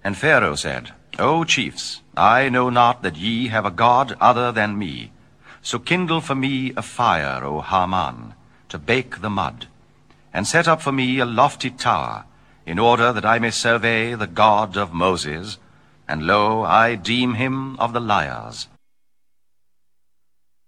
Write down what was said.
And Pharaoh said, O chiefs, I know not that ye have a God other than me. So kindle for me a fire, O Haman, to bake the mud, and set up for me a lofty tower, in order that I may survey the God of Moses, and lo, I deem him of the liars.